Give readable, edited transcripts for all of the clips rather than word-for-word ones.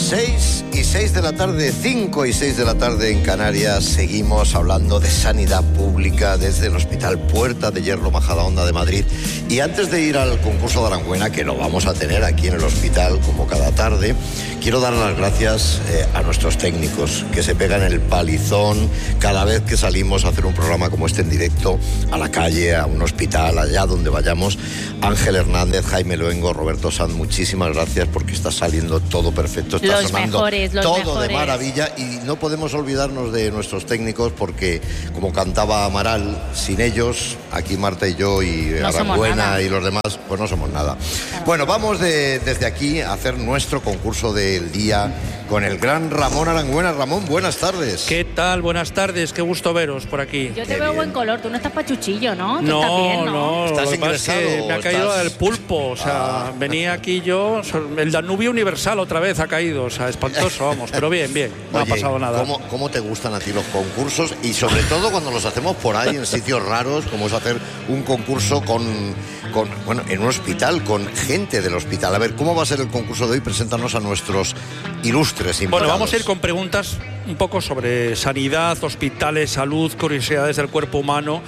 6 de la tarde, 5 y 6 de la tarde en Canarias. Seguimos hablando de sanidad pública desde el Hospital Puerta de Hierro Majadahonda de Madrid. Y antes de ir al concurso de Aranguena, que lo vamos a tener aquí en el hospital como cada tarde, quiero dar las gracias a nuestros técnicos que se pegan el palizón cada vez que salimos a hacer un programa como este en directo, a la calle, a un hospital, allá donde vayamos. Ángel Hernández, Jaime Luengo, Roberto Sanz, muchísimas gracias porque está saliendo todo perfecto, está sonando todo mejores. De maravilla, y no podemos olvidarnos de nuestros técnicos porque, como cantaba Amaral, sin ellos, aquí Marta y yo y no Aranguena y los demás, pues no somos nada. Claro. Bueno, vamos desde aquí a hacer nuestro concurso del día con el gran Ramón Aranguena. Ramón, buenas tardes. ¿Qué tal? Buenas tardes, qué gusto veros por aquí. Yo te veo buen color, tú no estás pachuchillo, ¿no? No, estás bien, ¿no? ¿Estás ingresado? Me ha caído el pulpo, o sea, venía aquí yo, el Danubio Universal otra vez ha caído, o sea, espantoso, vamos, pero bien, no ha pasado nada. ¿Cómo te gustan a ti los concursos? Y sobre todo cuando los hacemos por ahí, en sitios raros, como es hacer un concurso bueno, en un hospital, con gente del hospital. A ver, ¿cómo va a ser el concurso de hoy? Preséntanos a nuestros ilustres invitados. Bueno, vamos a ir con preguntas un poco sobre sanidad, hospitales, salud, curiosidades del cuerpo humano,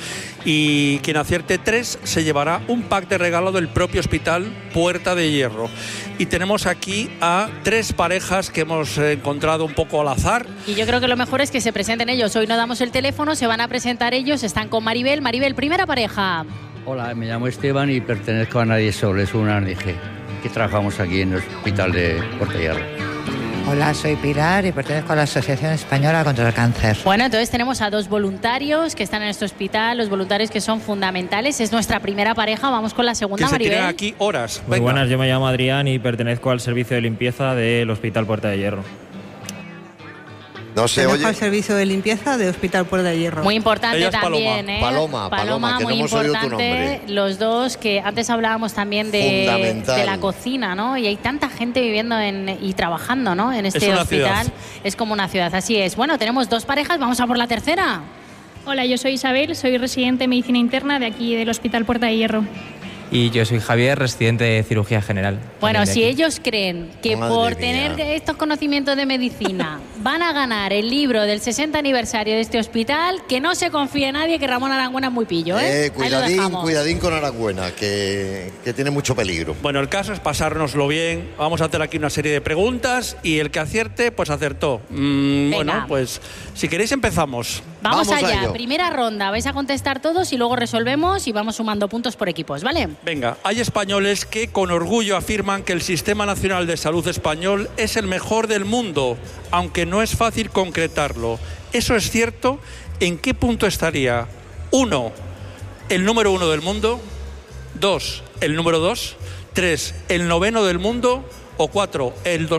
y quien acierte 3 se llevará un pack de regalo del propio Hospital Puerta de Hierro. Y tenemos aquí a 3 parejas que hemos encontrado un poco al azar. Y yo creo que lo mejor es que se presenten ellos. Hoy no damos el teléfono, se van a presentar ellos. Están con Maribel. Maribel, primera pareja. Hola, me llamo Esteban y pertenezco a Nadie Sol, es una ONG que trabajamos aquí en el Hospital de Puerta de Hierro. Hola, soy Pilar y pertenezco a la Asociación Española contra el Cáncer. Bueno, entonces tenemos a 2 voluntarios que están en este hospital, los voluntarios que son fundamentales. Es nuestra primera pareja, vamos con la segunda, que Maribel. Se tiran aquí horas. Muy buenas, yo me llamo Adrián y pertenezco al servicio de limpieza del Hospital Puerta de Hierro. No se oye. Al servicio de limpieza de Hospital Puerta de Hierro. Muy importante Ella es también, Paloma, que muy no hemos oído tu importante. nombre. Los dos, que antes hablábamos también de la cocina, ¿no? Y hay tanta gente viviendo y trabajando, ¿no? En este hospital. Ciudad. Es como una ciudad, así es. Bueno, tenemos 2 parejas, vamos a por la tercera. Hola, yo soy Isabel, soy residente de medicina interna de aquí del Hospital Puerta de Hierro. Y yo soy Javier, residente de cirugía general. Bueno, si ellos creen que por tener estos conocimientos de medicina van a ganar el libro del 60 aniversario de este hospital, que no se confíe nadie, que Ramón Aranguena es muy pillo, ¿eh? Cuidadín con Aranguena, que tiene mucho peligro. Bueno, el caso es pasárnoslo bien. Vamos a hacer aquí una serie de preguntas y el que acierte, pues acertó. Bueno, pues si queréis empezamos. Vamos allá, primera ronda. Vais a contestar todos y luego resolvemos y vamos sumando puntos por equipos, ¿vale? Venga, hay españoles que con orgullo afirman que el Sistema Nacional de Salud español es el mejor del mundo, aunque no es fácil concretarlo. ¿Eso es cierto? ¿En qué punto estaría? 1, el número 1 del mundo. 2, el número 2. 3, el 9º del mundo. O 4, el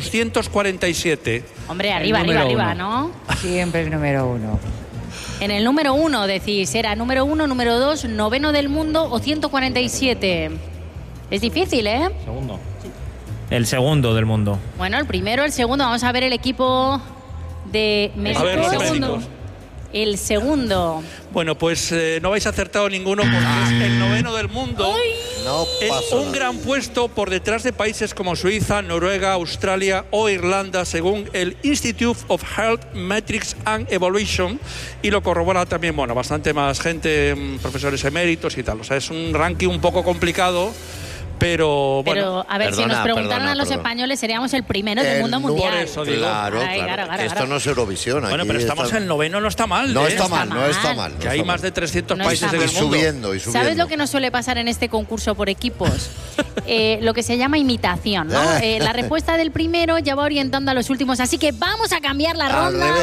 247. Hombre, arriba, ¿no? Siempre el número 1. En el número 1 decís, ¿era número 1, número 2, 9º del mundo o 147? Es difícil, ¿eh? Segundo. El segundo del mundo. Bueno, el primero, el segundo. Vamos a ver el equipo de México. A ver, los médicos. El segundo. Bueno, pues no habéis acertado ninguno porque es el 9º del mundo. No es un gran puesto por detrás de países como Suiza, Noruega, Australia o Irlanda, según el Institute of Health Metrics and Evaluation, y lo corrobora también, bueno, bastante más gente, profesores eméritos y tal. O sea, es un ranking un poco complicado. Pero bueno, a ver, si nos preguntaran a los españoles, seríamos el primero del mundo mundial. Por eso digo. Claro. Esto no es Eurovisión. Bueno, pero estamos en el 9º, no está mal. No está mal. Que hay más de 300 países en el mundo. Subiendo. ¿Sabes lo que nos suele pasar en este concurso por equipos? Lo que se llama imitación, ¿no? La respuesta del primero ya va orientando a los últimos. Así que vamos a cambiar la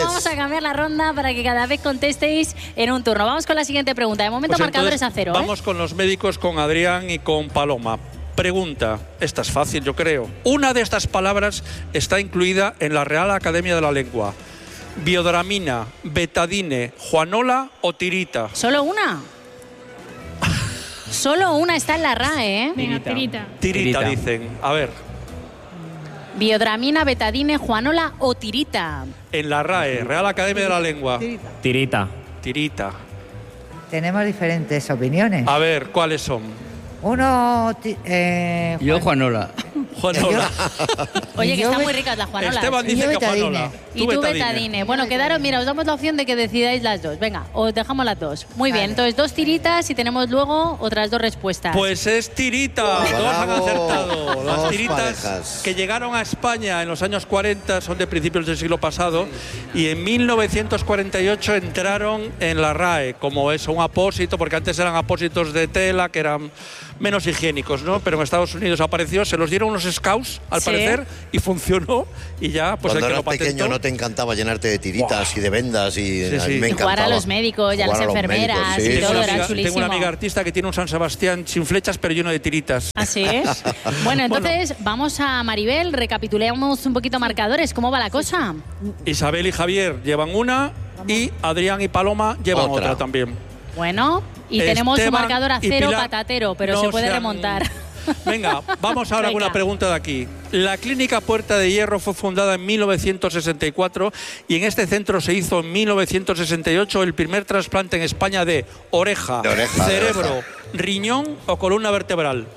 ronda. Para que cada vez contestéis en un turno. Vamos con la siguiente pregunta. De momento, pues marcadores a 0. Vamos con los médicos, con Adrián y con Paloma. Pregunta, esta es fácil, yo creo. Una de estas palabras está incluida en la Real Academia de la Lengua. Biodramina, betadine, juanola o tirita. ¿Solo una? Solo una está en la RAE, ¿eh? Venga, Tirita, dicen. A ver. Biodramina, betadine, juanola o tirita. En la RAE, Real Academia de la Lengua. Tirita. Tenemos diferentes opiniones. A ver, ¿cuáles son? Uno... Yo, Juanola. Juanola. Oye, que están muy ricas las juanolas. Esteban dice que Juanola. Y tú betadine. Bueno, quedaron, mira, os damos la opción de que decidáis las dos. Venga, os dejamos las dos. Muy bien, entonces 2 tiritas y tenemos luego otras 2 respuestas. Pues es tirita. Bravo. 2 han acertado. Las Dos tiritas parejas. que llegaron a España en los años 40 son de principios del siglo pasado y en 1948 entraron en la RAE como eso, un apósito, porque antes eran apósitos de tela que eran menos higiénicos, ¿no? Pero en Estados Unidos apareció, se los dieron unos scouts, al parecer, y funcionó, y ya, pues Cuando el que eras lo patentó. pequeño no te encantaba llenarte de tiritas y de vendas y a mí me Y encantaba. jugar a los médicos y a las Jugar los enfermeras médicos, sí, y todo, sí, era sí. chulísimo. Tengo una amiga artista que tiene un San Sebastián sin flechas, pero lleno de tiritas. Así es. Bueno, entonces vamos a Maribel, recapitulemos un poquito marcadores, ¿cómo va la cosa? Isabel y Javier llevan una y Adrián y Paloma llevan Otra. otra también. Bueno, y tenemos un Esteban marcador a y 0 Pilar patatero, pero no se puede se han- remontar. Venga, vamos ahora con Venga. una pregunta de aquí. La Clínica Puerta de Hierro fue fundada en 1964 y en este centro se hizo en 1968 el primer trasplante en España de oreja, De oreja, de cerebro, oreja. riñón o columna vertebral.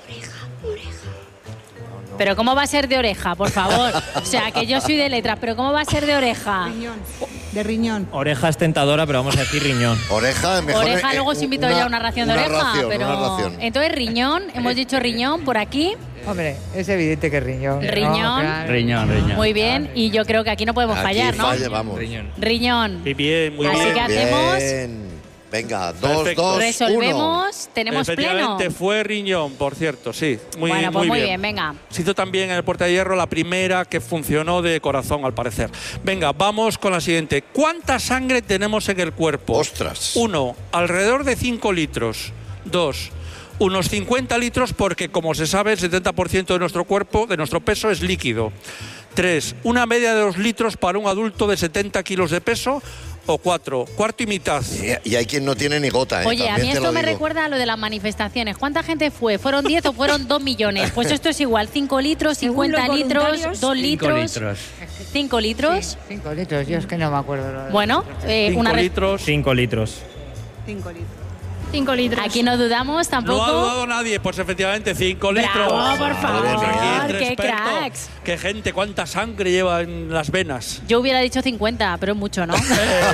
Pero ¿cómo va a ser de oreja, por favor? O sea, que yo soy de letras, pero ¿cómo va a ser de oreja? Riñón. De riñón. Oreja es tentadora, pero vamos a decir riñón. Oreja, mejor. Oreja, luego os invito ya a una ración de oreja, ración, pero una ración. entonces riñón, hemos dicho riñón por aquí, Hombre, es evidente que riñón. Riñón. No, claro. Riñón. muy bien, y yo creo que aquí no podemos Aquí fallar, ¿no? falla, vamos. Riñón. Muy bien, muy Así bien. que hacemos, Bien. Venga, 2, Perfecto. 2, 1. resolvemos, tenemos pleno. Efectivamente fue riñón, por cierto, sí. Bueno, pues muy bien, venga. Se hizo también en el Puerta de Hierro la primera que funcionó de corazón, al parecer. Venga, vamos con la siguiente. ¿Cuánta sangre tenemos en el cuerpo? Ostras. 1, alrededor de 5 litros. 2, unos 50 litros porque, como se sabe, el 70% de nuestro cuerpo, de nuestro peso, es líquido. 3, una media de 2 litros para un adulto de 70 kilos de peso. O 4, cuarto y mitad. Y hay quien no tiene ni gota, ¿eh? Oye, a También mí te esto lo me digo. recuerda a lo de las manifestaciones. ¿Cuánta gente fue? ¿Fueron 10 o fueron 2 millones? Pues esto es igual, 5 litros, Según 50 los litros, voluntarios, 2 5 litros, litros. 5 litros. 5 litros, yo es que no me acuerdo. Bueno, 5 una litros. 5 litros. 5 litros. 5 litros. Aquí no dudamos No tampoco. ha dudado nadie, pues efectivamente 5 litros. Bravo, por favor, Aquí entre qué expertos. cracks. Qué gente, cuánta sangre lleva en las venas. Yo hubiera dicho 50, pero es mucho, ¿no?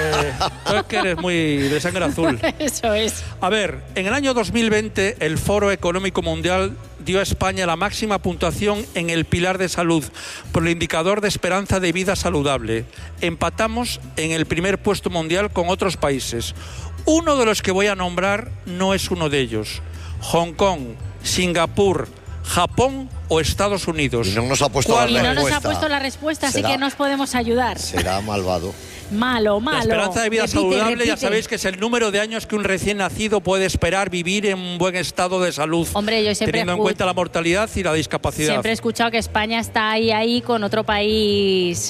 Tú es que eres muy de sangre azul. Eso es. A ver, en el año 2020 el Foro Económico Mundial dio a España la máxima puntuación en el pilar de salud por el indicador de esperanza de vida saludable. Empatamos en el primer puesto mundial con otros países. Uno de los que voy a nombrar no es uno de ellos. Hong Kong, Singapur, Japón o Estados Unidos. Y no nos ha puesto ¿Cuál? Y la no respuesta. nos ha puesto la respuesta, así Será- que nos podemos ayudar. Será malvado. Malo, malo. La esperanza de vida Repite, saludable, ya repite. sabéis que es el número de años que un recién nacido puede esperar vivir en un buen estado de salud. Hombre, yo siempre teniendo en cuenta la mortalidad y la discapacidad. Siempre he escuchado que España está ahí con otro país.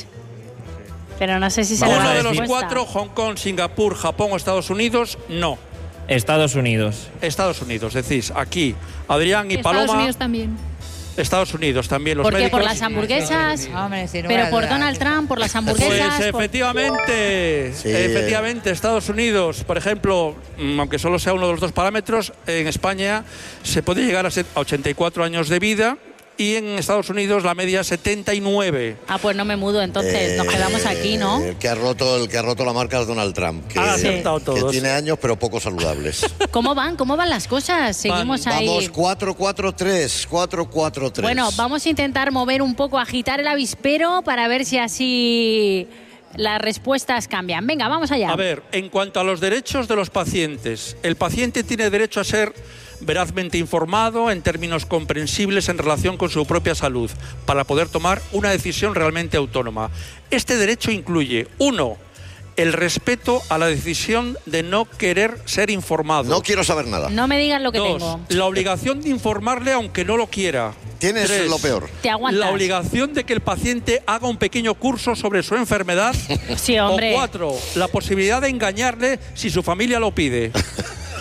Pero no sé si será Uno la de los respuesta. 4, Hong Kong, Singapur, Japón o Estados Unidos, no. Estados Unidos. Estados Unidos, decís, aquí, Adrián y Estados Paloma. Unidos también. Estados Unidos también, los ¿Por qué? médicos. ¿Por las hamburguesas? Hombre, sin lugar ¿Pero a por dudas. Donald Trump? ¿Por las Pues hamburguesas? por- efectivamente, Sí. efectivamente, Estados Unidos, por ejemplo, aunque solo sea uno de los 2 parámetros, en España se puede llegar a 84 años de vida y en Estados Unidos la media es 79. Ah, pues no me mudo, entonces nos quedamos aquí, ¿no? El que ha roto la marca es Donald Trump, que, Han acertado que todos. tiene años pero poco saludables. ¿Cómo van? ¿Cómo van las cosas? Seguimos ahí. Vamos 4-4-3, 4-4-3. Bueno, vamos a intentar mover un poco, agitar el avispero para ver si así las respuestas cambian. Venga, vamos allá. A ver, en cuanto a los derechos de los pacientes, el paciente tiene derecho a ser verazmente informado en términos comprensibles en relación con su propia salud para poder tomar una decisión realmente autónoma. Este derecho incluye, 1, el respeto a la decisión de no querer ser informado. No quiero saber nada. No me digas lo que 2, tengo. la obligación de informarle aunque no lo quiera. Tienes 3, lo peor. Te aguantas. la obligación de que el paciente haga un pequeño curso sobre su enfermedad. Sí, hombre. O 4, la posibilidad de engañarle si su familia lo pide.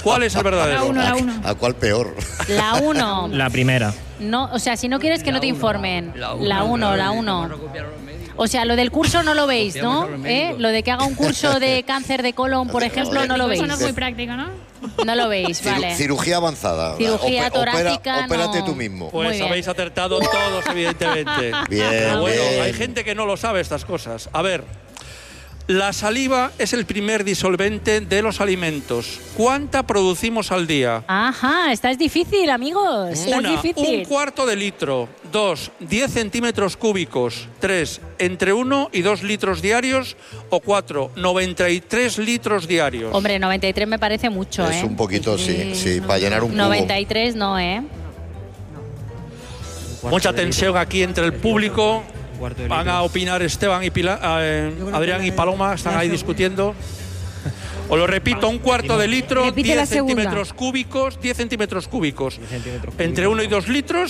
¿Cuál es el verdadero? La 1. ¿A cuál peor? La 1. La primera. No, o sea, si no quieres que no te informen. La 1. O sea, lo del curso no lo veis, ¿no? Lo de que haga un curso de cáncer de colon, por ejemplo, no lo veis. Eso no es muy práctico, ¿no? No lo veis, vale. Cirugía avanzada. Cirugía torácica, Opérate no. tú mismo. Pues Muy bien. habéis acertado todos, evidentemente. Bien, Pero bueno, bien. hay gente que no lo sabe estas cosas. A ver, la saliva es el primer disolvente de los alimentos. ¿Cuánta producimos al día? Ajá, esta es difícil, amigos. Esta es 1, difícil. 1/4 de litro. 2, 10 centímetros cúbicos. 3, entre 1 y 2 litros diarios. O 4, 93 litros diarios. Hombre, 93 me parece mucho, Es un poquito, sí, para llenar un cubo. 93 no, Mucha tensión aquí entre el público. Cuarto de Van litro. a opinar Esteban y Adrián y Paloma, están ahí discutiendo. Os lo repito, 1/4 de litro, Repite 10 la segunda. centímetros cúbicos, 10 centímetros cúbicos. 10 centímetros Entre 1 y 2 litros.